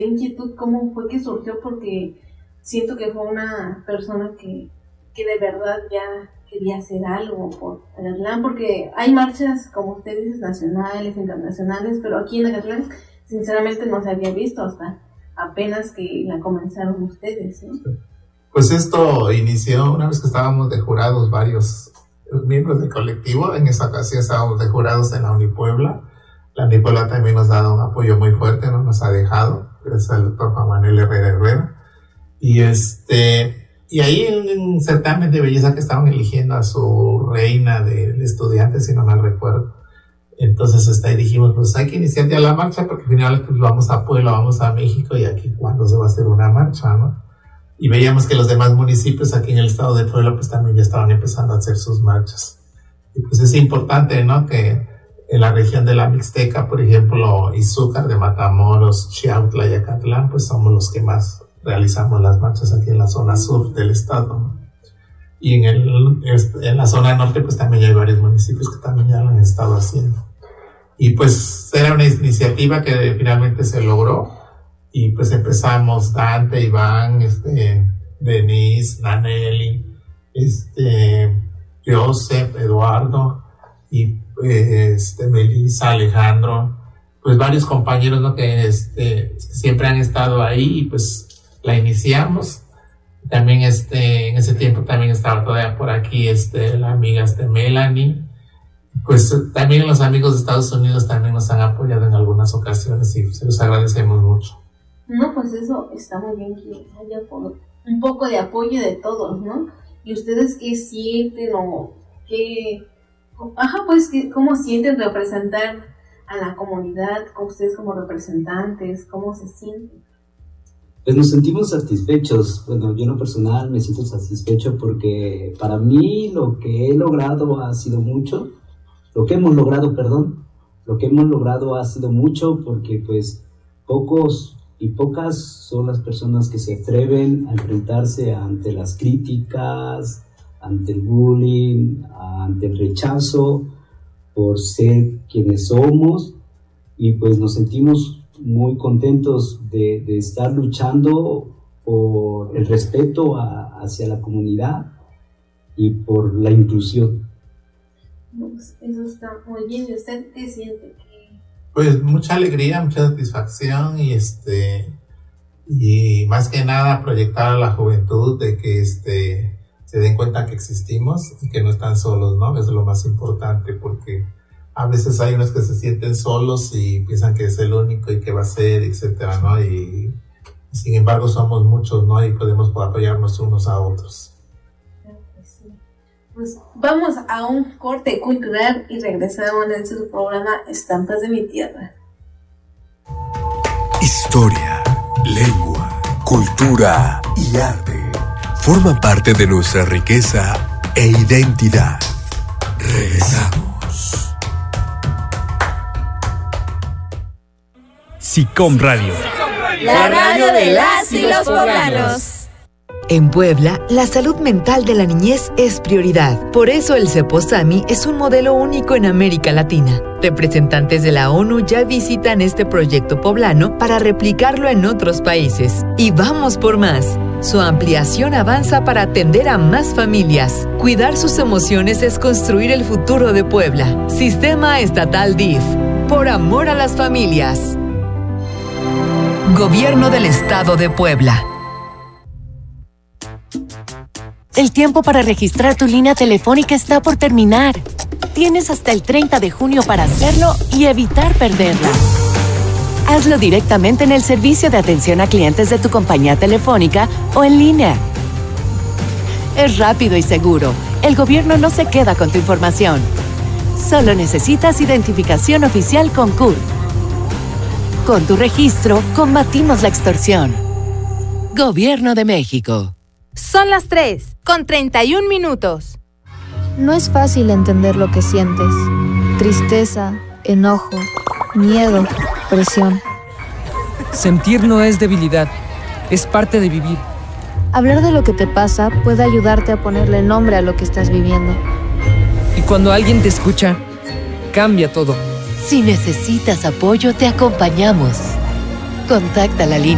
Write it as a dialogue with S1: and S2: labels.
S1: inquietud, ¿cómo fue que surgió? Porque siento que fue una persona que de verdad ya quería hacer algo por Agatlán, porque hay marchas, como usted dice, nacionales, internacionales, pero aquí en Agatlán, sinceramente, no se había visto hasta apenas que la comenzaron ustedes, ¿no?
S2: Pues esto inició una vez que estábamos de jurados varios miembros del colectivo. En esa ocasión estábamos de jurados en la Unipuebla. La Unipuebla también nos ha dado un apoyo muy fuerte, no nos ha dejado, gracias al doctor Juan Manuel Herrera. Y ahí en un certamen de belleza que estaban eligiendo a su reina del estudiante, si no mal recuerdo. Entonces ahí dijimos, pues hay que iniciar ya la marcha, porque al final pues vamos a Puebla, vamos a México, y aquí cuándo se va a hacer una marcha, ¿no? Y veíamos que los demás municipios aquí en el estado de Puebla pues también ya estaban empezando a hacer sus marchas. Y pues es importante, ¿no?, que en la región de la Mixteca, por ejemplo, Izúcar de Matamoros, Chiautla y Acatlán, pues somos los que más realizamos las marchas aquí en la zona sur del estado, ¿no? Y en la zona norte pues también ya hay varios municipios que también ya lo han estado haciendo. Y pues era una iniciativa que finalmente se logró. Y pues empezamos Dante, Iván, Denise, Naneli, Joseph, Eduardo, y Melissa, Alejandro, pues varios compañeros, ¿no?, que siempre han estado ahí, y pues la iniciamos. También en ese tiempo también estaba todavía por aquí la amiga Melanie. Pues también los amigos de Estados Unidos también nos han apoyado en algunas ocasiones, y se los agradecemos mucho.
S1: No, pues eso está muy bien, que haya un poco de apoyo de todos, ¿no? ¿Y ustedes qué sienten o qué... cómo sienten representar a la comunidad, con ustedes como representantes, cómo se sienten?
S3: Pues nos sentimos satisfechos. Bueno, yo en lo personal me siento satisfecho porque para mí lo que hemos logrado ha sido mucho, porque pues pocos y pocas son las personas que se atreven a enfrentarse ante las críticas, ante el bullying, ante el rechazo por ser quienes somos, y pues nos sentimos muy contentos de estar luchando por el respeto hacia la comunidad y por la inclusión.
S1: Pues eso está muy bien. ¿Y usted qué siente?
S2: Pues mucha alegría, mucha satisfacción, y más que nada proyectar a la juventud de que se den cuenta que existimos y que no están solos, ¿no? Eso es lo más importante, porque a veces hay unos que se sienten solos y piensan que es el único y que va a ser, etcétera, ¿no? Y sin embargo somos muchos, ¿no? Y podemos apoyarnos unos a otros.
S1: Pues vamos a un corte cultural y regresamos en su programa Estampas de mi Tierra.
S4: Historia, lengua, cultura y arte forman parte de nuestra riqueza e identidad. Regresamos.
S5: SICOM Radio.
S6: La radio de las y los poblanos.
S7: En Puebla, la salud mental de la niñez es prioridad. Por eso el CEPOSAMI es un modelo único en América Latina. Representantes de la ONU ya visitan este proyecto poblano para replicarlo en otros países. Y vamos por más. Su ampliación avanza para atender a más familias. Cuidar sus emociones es construir el futuro de Puebla. Sistema Estatal DIF. Por amor a las familias. Gobierno del Estado de Puebla.
S8: El tiempo para registrar tu línea telefónica está por terminar. Tienes hasta el 30 de junio para hacerlo y evitar perderla. Hazlo directamente en el servicio de atención a clientes de tu compañía telefónica o en línea. Es rápido y seguro. El gobierno no se queda con tu información. Solo necesitas identificación oficial con CURP. Con tu registro, combatimos la extorsión. Gobierno de México.
S6: Son las 3:31.
S9: No es fácil entender lo que sientes. Tristeza, enojo, miedo, presión.
S5: Sentir no es debilidad, es parte de vivir.
S9: Hablar de lo que te pasa puede ayudarte a ponerle nombre a lo que estás viviendo.
S5: Y cuando alguien te escucha, cambia todo.
S8: Si necesitas apoyo, te acompañamos. Contacta la línea